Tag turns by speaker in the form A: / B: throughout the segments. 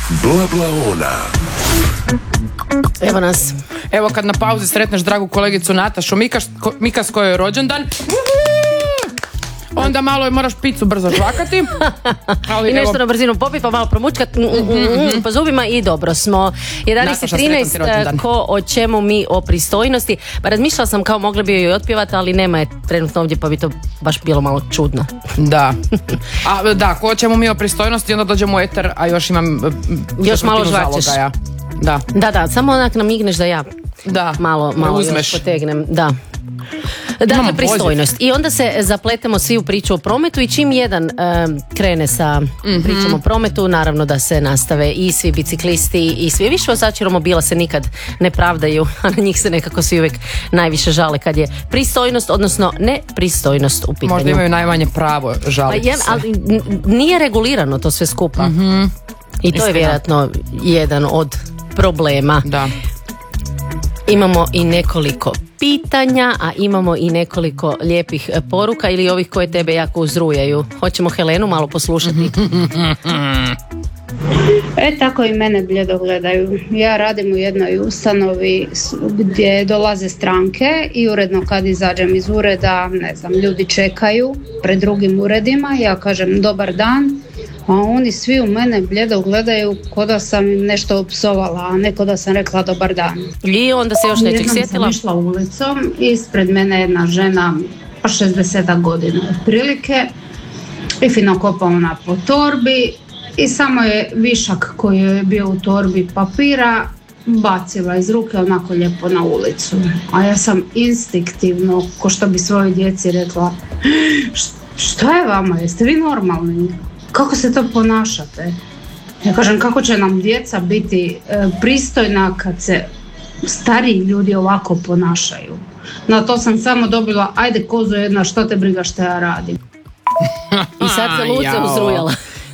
A: Bla bla ona.
B: Evo nas.
C: Evo kad na pauzi sretneš dragu kolegicu Natašu Mika s kojoj je rođendan, onda malo moraš picu brzo žvakati. Ali
B: I nešto na brzinu popiti, pa malo promučkati po zubima i dobro smo. 11.13, ko o čemu mi o pristojnosti. Pa razmišljala sam kao mogla bi joj otpjevati, ali nema je trenutno ovdje, pa bi to baš bilo malo čudno.
C: Da. Da, ko o čemu mi o pristojnosti, onda dođemo u eter, a još imam
B: još malo žvačeš. Da, samo onak namigneš da ja malo
C: uzmeš.
B: Još potegnem. Da. Dakle, pristojnost. I onda se zapletemo svi u priču o prometu i čim jedan krene sa pričom o prometu, naravno da se nastave i svi biciklisti i svi. Više vozači romobila se nikad ne pravdaju, a na njih se nekako svi uvijek najviše žale kad je pristojnost, odnosno nepristojnost u pitanju.
C: Možda imaju najmanje pravo žaliti se.
B: Ali nije regulirano to sve skupa. I to je vjerojatno jedan od problema.
C: Da.
B: Imamo i nekoliko pitanja, a imamo i nekoliko lijepih poruka ili ovih koje tebe jako uzrujaju. Hoćemo Helenu malo poslušati.
D: Tako i mene bljedo gledaju. Ja radim u jednoj ustanovi gdje dolaze stranke i uredno kad izađem iz ureda, ne znam, ljudi čekaju pred drugim uredima, ja kažem dobar dan, a oni svi u mene bljedo gledaju ko da sam im nešto opsovala, a ne ko da sam rekla dobar dan.
B: I onda se još nečeg sjetila?
D: Jednom sam išla ulicom, ispred mene jedna žena 60 godina otprilike i fino kopala po torbi i samo je višak koji je bio u torbi papira bacila iz ruke onako lijepo na ulicu. A ja sam instinktivno, ko što bi svojoj djeci rekla, šta je vama, jeste vi normalni? Kako se to ponašate? Ja kažem, kako će nam djeca biti pristojna kad se stariji ljudi ovako ponašaju? Na to sam samo dobila, ajde kozo jedna, što te briga što ja radim.
B: I sad se Luce uzrujala.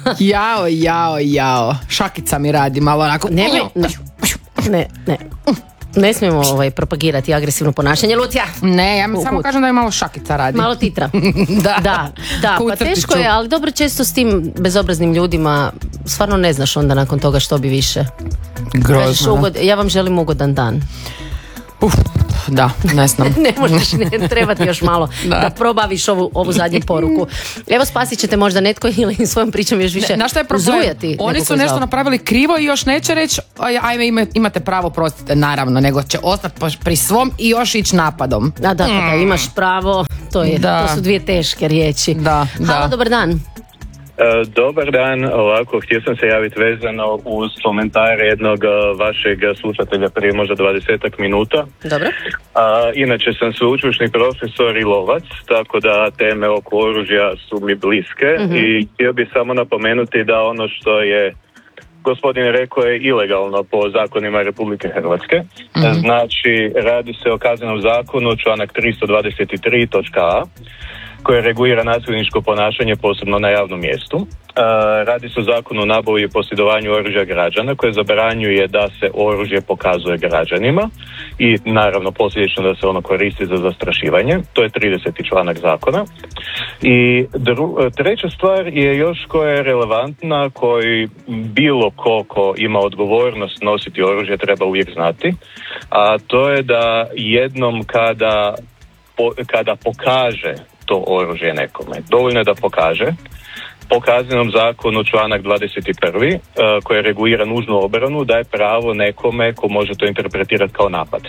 C: Jao. Šakica mi radi malo onako.
B: Ne. Ne smijemo propagirati agresivno ponašanje, Lucija.
C: Ne, ja mi samo kažem da je malo šakica radi.
B: Malo titra. Da, pa teško je, ali dobro često s tim bezobraznim ljudima stvarno ne znaš onda nakon toga što bi više.
C: Grozno.
B: Ja vam želim ugodan dan.
C: Da, ne znam.
B: Ne možeš, ne trebati još malo da probaviš ovu zadnju poruku. Evo spasit ćete možda netko ili svojom pričom još više uzrujati.
C: Oni su nešto napravili krivo i još neće reći ajme imate pravo, prostite, naravno, nego će ostati pri svom i još ići napadom.
B: Da, imaš pravo, to su dvije teške riječi. Halo, dobar dan.
E: Dobar dan, ovako, htio sam se javiti vezano uz komentar jednog vašeg slušatelja prije možda 20 minuta.
B: Dobro.
E: Inače sam sveučilišni profesor i lovac, tako da teme oko oružja su mi bliske i htio bih samo napomenuti da ono što je gospodin rekao je ilegalno po zakonima Republike Hrvatske. Znači, radi se o kaznenom zakonu, članak 323.a, koje regulira nasilničko ponašanje posebno na javnom mjestu. Radi se o zakonu o nabavi i posjedovanju oružja građana koje zabranjuje da se oružje pokazuje građanima i naravno posljedično da se ono koristi za zastrašivanje. To je 30. članak zakona. I treća stvar je još koja je relevantna, koji bilo ko ima odgovornost nositi oružje treba uvijek znati, a to je da jednom kada pokaže to oružje nekome, dovoljno je da pokaže. Po kaznenom zakonu članak 21. koji regulira nužnu obranu daje pravo nekome ko može to interpretirati kao napad.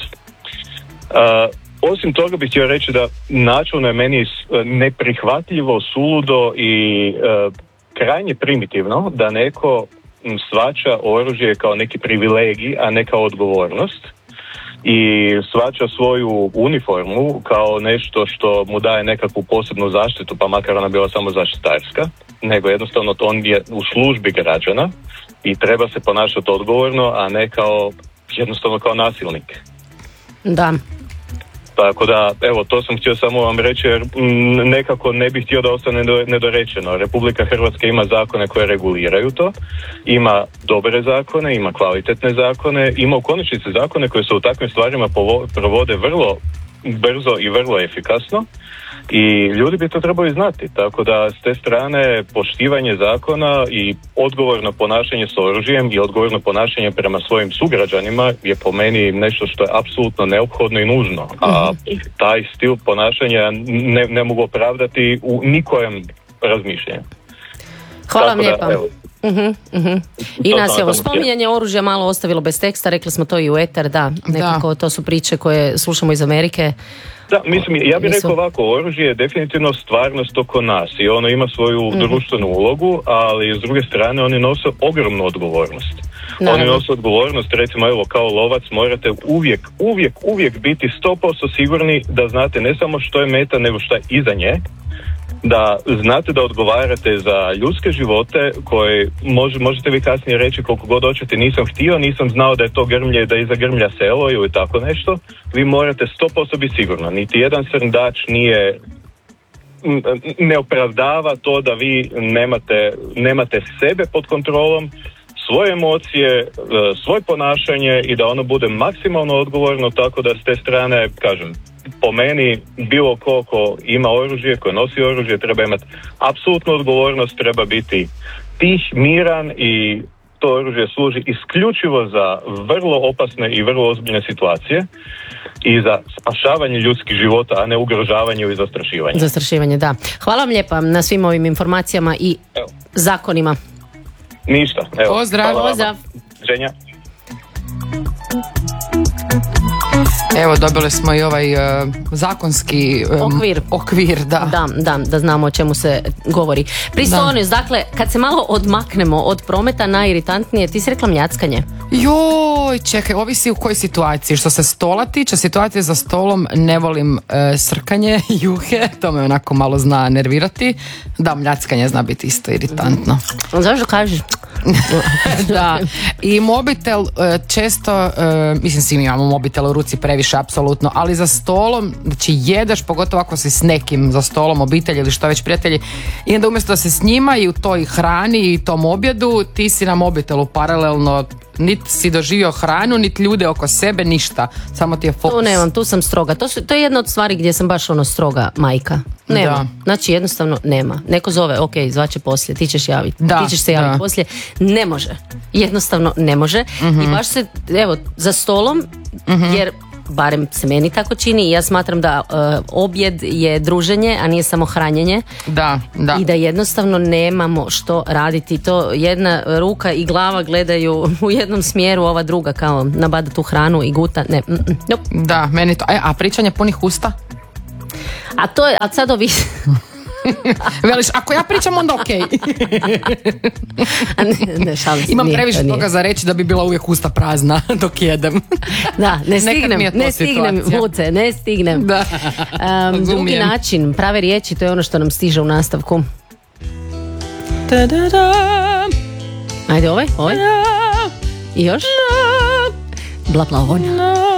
E: Osim toga bih htio reći da načelno je meni neprihvatljivo, suludo i krajnje primitivno da neko shvaća oružje kao neki privilegij, a ne kao odgovornost. I shvaća svoju uniformu kao nešto što mu daje nekakvu posebnu zaštitu, pa makar ona bila samo zaštitarska, nego jednostavno on je u službi građana i treba se ponašati odgovorno, a ne jednostavno kao nasilnik.
B: Da.
E: Tako da, evo, to sam htio samo vam reći jer nekako ne bih htio da ostane nedorečeno. Republika Hrvatska ima zakone koje reguliraju to, ima dobre zakone, ima kvalitetne zakone, ima u konačnici zakone koje se u takvim stvarima provode vrlo brzo i vrlo efikasno i ljudi bi to trebali znati, tako da s te strane poštivanje zakona i odgovorno ponašanje s oružjem i odgovorno ponašanje prema svojim sugrađanima je po meni nešto što je apsolutno neophodno i nužno, a taj stil ponašanja ne mogu opravdati u nikojem razmišljanju.
B: Hvala vam lijepa. I nas je ovo spominjanje oružja malo ostavilo bez teksta, rekli smo to i u eter, nekako to su priče koje slušamo iz Amerike.
E: Da, mislim, ja bih rekao ovako, oružje je definitivno stvarnost oko nas i ono ima svoju društvenu ulogu, ali s druge strane oni nose ogromnu odgovornost. Oni nose odgovornost, recimo evo kao lovac morate uvijek biti 100% sigurni da znate ne samo što je meta, nego što je iza nje, da znate da odgovarate za ljudske živote koje možete vi kasnije reći koliko god hoćete, nisam znao da je to grmlje, da je iza grmlja selo ili tako nešto. Vi morate 100% biti sigurno. Niti jedan srndač ne opravdava to da vi nemate sebe pod kontrolom, svoje emocije, svoje ponašanje i da ono bude maksimalno odgovorno, tako da s te strane, kažem, po meni bilo ko ima oružje, ko nosi oružje, treba imati apsolutnu odgovornost, treba biti tih, miran i to oružje služi isključivo za vrlo opasne i vrlo ozbiljne situacije i za spašavanje ljudskih života, a ne ugrožavanje i zastrašivanje.
B: Zastrašivanje, da. Hvala vam lijepa na svim ovim informacijama i zakonima.
E: Ništa. Evo,
B: pozdrav.
E: Ženja.
C: Evo, dobili smo i ovaj zakonski okvir,
B: da znamo o čemu se govori. Pristojnost, dakle, kad se malo odmaknemo od prometa, najiritantnije, ti si rekla mljackanje.
C: Joj, čekaj, ovisi u kojoj situaciji. Što se stola tiče, situacije za stolom, ne volim srkanje, juhe, to me onako malo zna nervirati. Da, mljackanje zna biti isto iritantno.
B: Zašto kažeš?
C: Da, i mobitel često, mislim svi imamo mobitel u ruci previše apsolutno, ali za stolom, znači jedeš, pogotovo ako si s nekim za stolom, obitelji ili što već prijatelji, i onda umjesto da se s njima i u toj hrani i tom objedu, ti si na mobitelu paralelno, niti si doživio hranu, niti ljude oko sebe, ništa, samo ti je fokus.
B: Tu nemam, tu sam stroga, to je jedna od stvari gdje sam baš stroga majka. Nema, znači jednostavno nema. Neko zove, ok, zvaće poslije, ti ćeš se javiti poslije. Ne može, jednostavno ne može. I baš se, evo, za stolom, jer barem se meni tako čini i ja smatram da objed je druženje, a nije samo hranjenje.
C: Da.
B: I da jednostavno nemamo što raditi. To jedna ruka i glava gledaju u jednom smjeru, ova druga kao nabada tu hranu i guta. Ne, nope.
C: Da, meni to. A pričanje punih usta?
B: A sad ovi...
C: Veliš, ako ja pričam, onda okej.
B: Ne, šalim se.
C: Imam previše toga za reći da bi bila uvijek usta prazna dok jedem.
B: Da, ne stignem.
C: Da.
B: Drugi način, prave riječi, to je ono što nam stiže u nastavku. Ajde, ovaj. I još. Bla, bla, on.